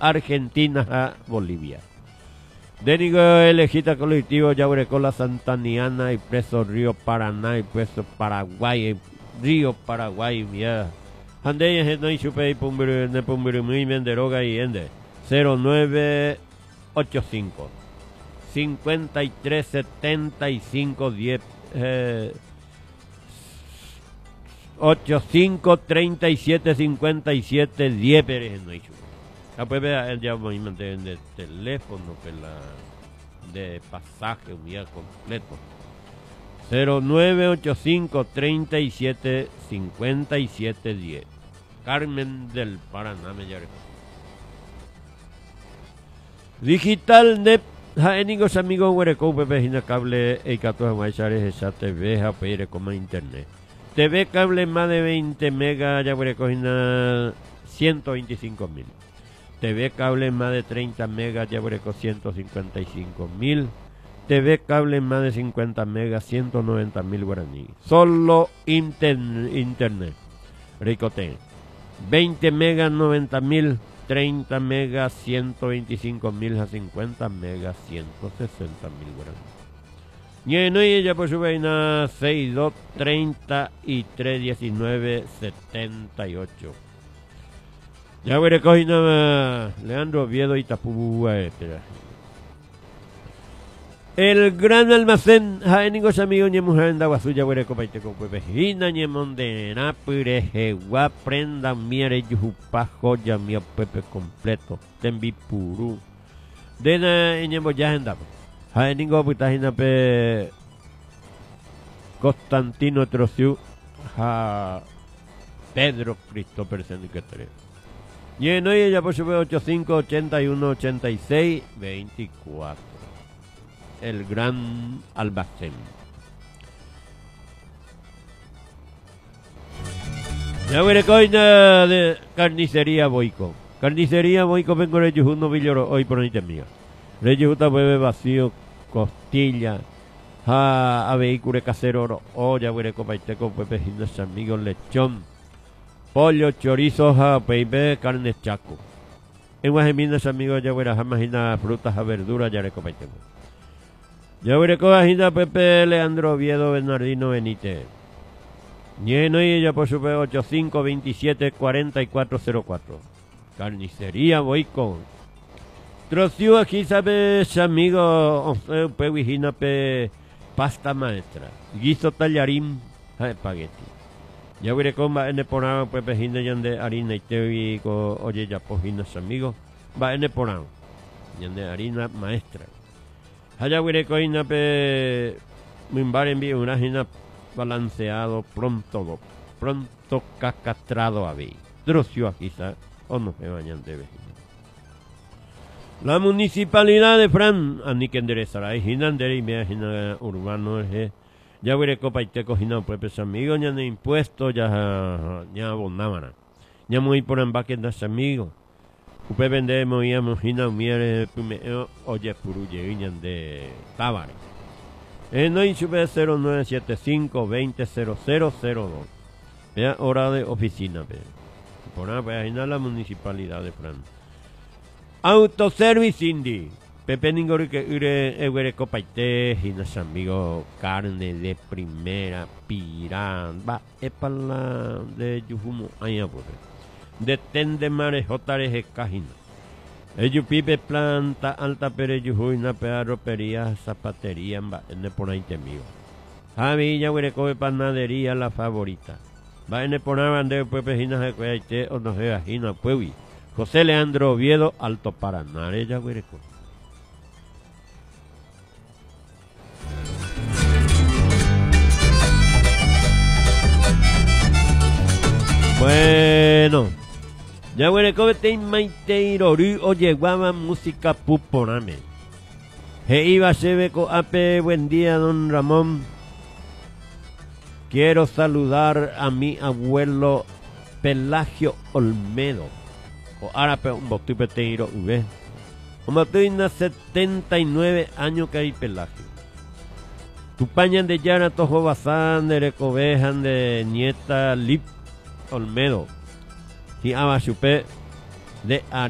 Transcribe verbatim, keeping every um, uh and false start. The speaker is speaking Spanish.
Argentina a Bolivia. Dénigo elegida colectivo Yaguarecola Santaniana y preso Río Paraná y preso Paraguay, Río Paraguay, mía. Ande no y chupe y pumburu ne pumburu muy menderoga y ende cero nueve ocho cinco cincuenta y tres setenta y cinco diez eh, ochenta y cinco treinta y siete cincuenta y siete diez pero no y chupe. Después vea el ya movimiento de teléfono pela de pasaje un día completo. cero nueve ocho cinco treinta y siete cincuenta y siete diez. Carmen del Paraná me llama. Digital Net Jaenigos amigos Huereco Pepejina cable y catorce maichares esa T V Japere como internet. T V cable más de veinte megas ya Huerecojina ciento veinticinco mil. T V cable más de treinta megas ya Huereco ciento cincuenta y cinco mil. T V cable más de cincuenta megas ciento noventa mil guaraní. Solo inter internet. Ricote. veinte megas noventa mil. treinta megas ciento veinticinco mil a cincuenta megas ciento sesenta mil guaraní. Lleno y ella por su vaina sesenta y dos treinta y tres diecinueve setenta y ocho. Ya voy a recoger nada Leandro Oviedo y Tapúa. El gran almacén, jaenigos amigos, ni mujer en Daguasuya, voy a recoger con Pepejina, ni monde, napure, jegua, prenda, miere, yujupa, joya, mi pepe completo, tembi puru. Dena, en ya en Dago. Jaenigos, putajina pe Constantino Trociu, ja Pedro Cristo, presente que tres. Y en hoy ella por su ochenta y cinco ochenta y uno ochenta y seis veinticuatro. El gran almacén. Ya veré coina de carnicería Boico. Carnicería Boico vengo de Yujuno Villoro hoy por ahí mío. Rejuta bebé vacío, costilla, a vehículo casero, o ya veré copaiteco, pepejinos amigos, lechón. Pollo, chorizo, ja, peibe, carne chaco. En Guajeminas amigos ya verás imagina frutas a verduras ya recopaitemos. Ya veré cojajina Pepe Leandro Oviedo Bernardino Benítez. Lleno y ella por su ochenta y cinco veintisiete cuarenta y cuatro cero cuatro. Carnicería Boico. Trociú aquí sabes amigo, pehuijina pe pasta maestra. Guiso tallarín, espagueti. Ya veré cómo va en el porán, pues pejina de harina y tevi co oye ya pojinos amigos. Va en el porán. De harina maestra. Allá veré coina pe mimbar envío una harina balanceado pronto pronto cacastrado a ver. Trocio aquí quizá o no se bañan de vecina. La municipalidad de Fran, a ni que enderezará, y hinandere y me hina urbano es. Ya veré copa y te cogina pues amigos, ya de impuestos, ya ya abonaban. Ya muy por embaque de amigos. Upe vendemos y amojina miere primero oye puruye viñan de Tábare. En no inchube cero nueve siete cinco veinte cero cero cero dos. Ya hora de oficina, pe. Por ahí pues la municipalidad de Fran. Autoservice Indy. Pepe Ningori que ure eguere copaite y nos amigos carne de primera pirán va epala de yujumo aña por de tende mare jotares escajina ellos pipe planta alta pere yujuina pea ropería zapatería va en por ahí temido Javi ya huere coge panadería la favorita va en por ahí bande pepe jina de cuaite o no se ajina puevi José Leandro Oviedo Alto Paraná ya huere coge. Bueno, ya bueno, como te maiteirori oye guava música puporame. He iba sebeco ape, buen día don Ramón. Quiero saludar a mi abuelo Pelagio Olmedo. O árape un botupe teiro, ¿ves? Como tengo setenta y nueve años que hay Pelagio. Tu pañan de Yara Tojo Bazán, de Recovejan, de Nieta Lip Olmedo. Si abachupé de